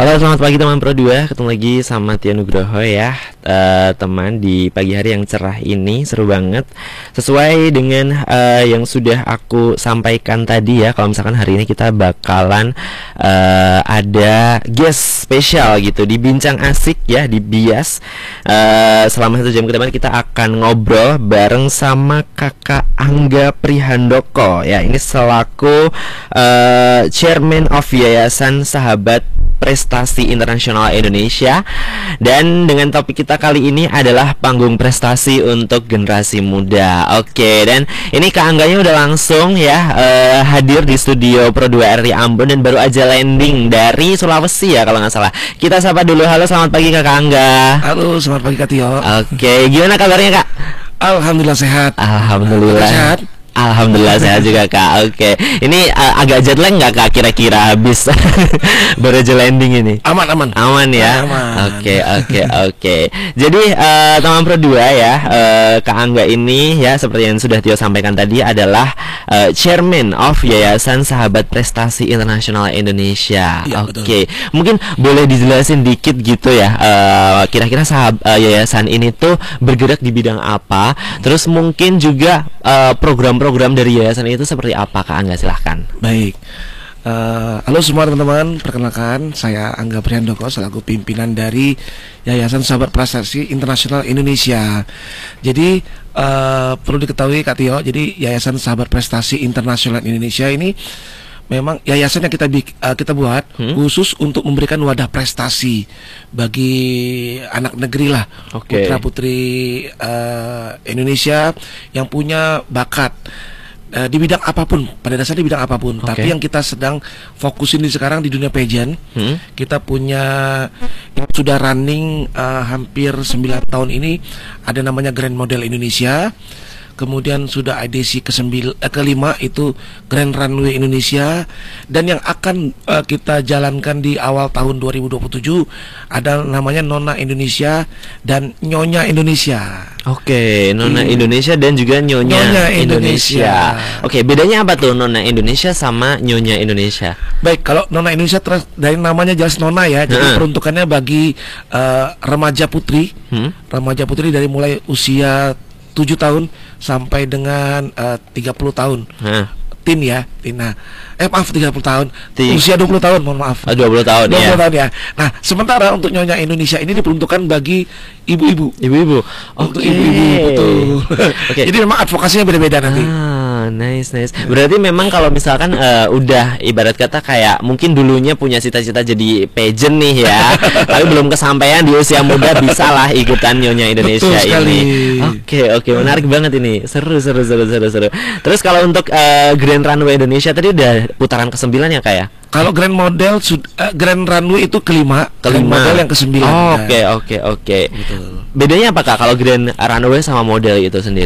Halo, selamat pagi teman Pro 2. Ketemu lagi sama Tio Nugroho ya. Teman, di pagi hari yang cerah ini seru banget. Sesuai dengan yang sudah aku sampaikan tadi ya, kalau misalkan hari ini kita bakalan ada guest spesial gitu di Bincang Asik ya, di Bias. Selama 1 jam ke depan kita akan ngobrol bareng sama Kakak Angga Prihandoko ya. Ini selaku Chairman of Yayasan Sahabat Prestasi Internasional Indonesia. Dan dengan topik kita kali ini adalah panggung prestasi untuk generasi muda. Oke, dan ini Kak Angganya udah langsung ya hadir di studio Pro 2 RRI Ambon dan baru aja landing dari Sulawesi ya kalau nggak salah. Kita sapa dulu. Halo, selamat pagi Kakak Angga. Halo, selamat pagi Kak Tio. Oke, gimana kabarnya Kak? Alhamdulillah sehat. Alhamdulillah sehat. Alhamdulillah sehat juga Kak. Oke, ini agak jet lag nggak Kak kira-kira habis baru aja landing ini? Aman ya. Aman. Oke. Jadi teman Pro 2 ya, Kak Angga ini ya seperti yang sudah Tio sampaikan tadi adalah Chairman of Yayasan Sahabat Prestasi Internasional Indonesia. Ya, Oke. Mungkin boleh dijelasin dikit gitu ya, kira-kira yayasan ini tuh bergerak di bidang apa? Terus mungkin juga program dari yayasan itu seperti apa Kak Angga, silahkan. Baik. Halo semua teman-teman, perkenalkan saya Angga Prihandoko selaku pimpinan dari Yayasan Sahabat Prestasi Internasional Indonesia. Jadi perlu diketahui Kak Tio, jadi Yayasan Sahabat Prestasi Internasional Indonesia ini memang yayasan yang kita buat khusus untuk memberikan wadah prestasi bagi anak negeri lah, putra putri Indonesia yang punya bakat di bidang apapun, pada dasarnya di bidang apapun. Tapi yang kita sedang fokusin di sekarang di dunia pageant, kita punya yang sudah running hampir 9 tahun ini, ada namanya Grand Model Indonesia. Kemudian sudah edisi kelima itu Grand Runway Indonesia. Dan yang akan kita jalankan di awal tahun 2027 ada namanya Nona Indonesia dan Nyonya Indonesia. Oke, Nona Indonesia dan juga Nyonya Indonesia. Oke, bedanya apa tuh Nona Indonesia sama Nyonya Indonesia? Baik, kalau Nona Indonesia dari namanya jelas Nona ya. Jadi peruntukannya bagi remaja putri. Remaja putri dari mulai usia 7 tahun sampai dengan 30 tahun. Teen ya. Nah, maaf 30 tahun. Usia 20 tahun, mohon maaf. 20 tahun 20 tahun ya. Nah, sementara untuk Nyonya Indonesia ini diperuntukkan bagi ibu-ibu. Ibu-ibu. Untuk ibu-ibu, betul. Jadi memang advokasinya beda-beda nanti. Nice. Berarti memang kalau misalkan udah ibarat kata kayak mungkin dulunya punya cita-cita jadi pageant nih ya, tapi belum kesampaian di usia muda, bisa lah ikutan Nyonya Indonesia ini. Oke, menarik banget ini. Seru. Terus kalau untuk Grand Runway Indonesia tadi udah putaran ke-9 ya Kak ya? Kalau Grand Model Grand Runway itu kelima. Grand Model yang ke-9. Oke. Bedanya apa Kak kalau Grand Runway sama model itu sendiri?